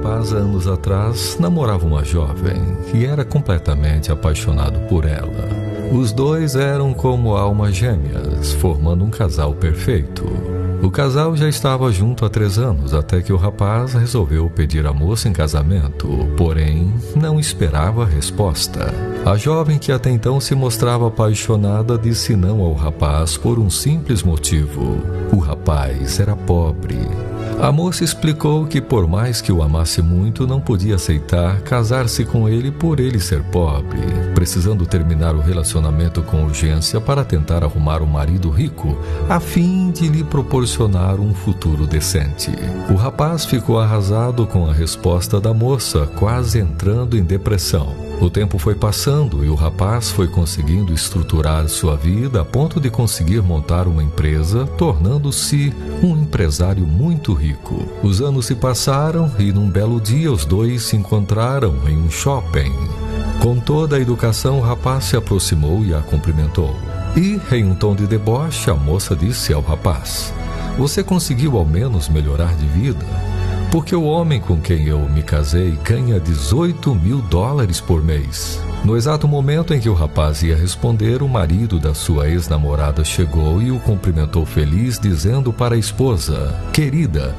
rapaz, há anos atrás, namorava uma jovem e era completamente apaixonado por ela. Os dois eram como almas gêmeas, formando um casal perfeito. O casal já estava junto há 3 anos, até que o rapaz resolveu pedir a moça em casamento, porém não esperava a resposta. A jovem, que até então se mostrava apaixonada, disse não ao rapaz por um simples motivo: o rapaz era pobre. A moça explicou que, por mais que o amasse muito, não podia aceitar casar-se com ele por ele ser pobre, precisando terminar o relacionamento com urgência para tentar arrumar um marido rico, a fim de lhe proporcionar um futuro decente. O rapaz ficou arrasado com a resposta da moça, quase entrando em depressão. O tempo foi passando e o rapaz foi conseguindo estruturar sua vida a ponto de conseguir montar uma empresa, tornando-se um empresário muito rico. Os anos se passaram e num belo dia os dois se encontraram em um shopping. Com toda a educação, o rapaz se aproximou e a cumprimentou. E, em um tom de deboche, a moça disse ao rapaz: "Você conseguiu ao menos melhorar de vida? Porque o homem com quem eu me casei ganha $18.000 por mês." No exato momento em que o rapaz ia responder, o marido da sua ex-namorada chegou e o cumprimentou feliz, dizendo para a esposa: "Querida,